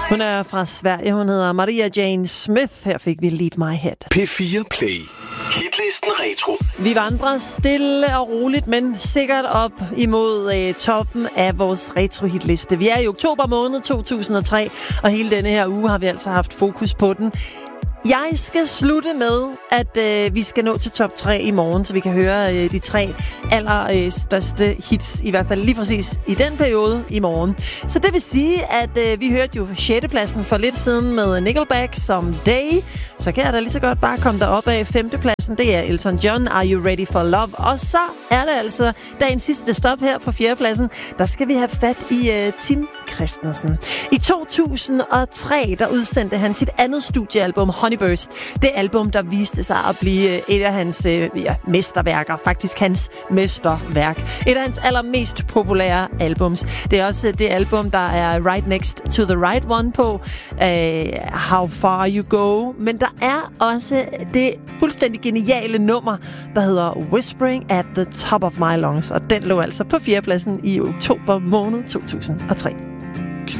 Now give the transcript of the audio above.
Hun er fra Sverige. Hun hedder Maria Jane Smith. Her fik vi Leave My Head. P4 Play. Hitlisten Retro. Vi vandrer stille og roligt, men sikkert op imod toppen af vores retro-hitliste. Vi er i oktober måned 2003, og hele denne her uge har vi altså haft fokus på den. Jeg skal slutte med, at vi skal nå til top 3 i morgen, så vi kan høre de 3 allerstørste hits, i hvert fald lige præcis i den periode i morgen. Så det vil sige, at vi hørte jo 6. pladsen for lidt siden med Nickelback som Day. Så kan jeg da lige så godt bare komme derop af 5. pladsen. Det er Elton John, Are You Ready for Love? Og så er det altså dagens sidste stop her på 4. pladsen. Der skal vi have fat i Tim Christensen. I 2003, der udsendte han sit andet studiealbum, Honeyburst. Det album, der viste sig at blive et af hans mesterværker. Faktisk hans mesterværk. Et af hans allermest populære albums. Det er også det album, der er Right Next to the Right One på. How Far You Go. Men der er også det fuldstændig geniale nummer, der hedder Whispering at the Top of My Lungs. Og den lå altså på 4. pladsen i oktober måned 2003.